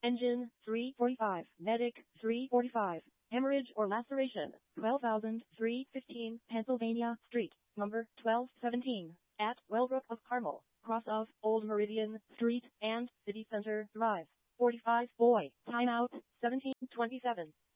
Engine 345. Medic 345. Hemorrhage or laceration 12,315 Pennsylvania Street, number 1217, at Wellbrook of Carmel, cross of Old Meridian Street and City Center Drive. 45 boy. Timeout 17:27.